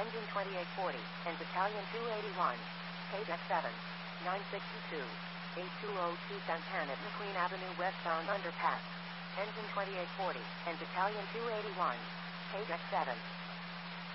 Engine 2840, and Battalion 281. Page X7. 962. 8202 Santana at McQueen Avenue westbound underpass. Engine 2840, and Battalion 281. Page X7.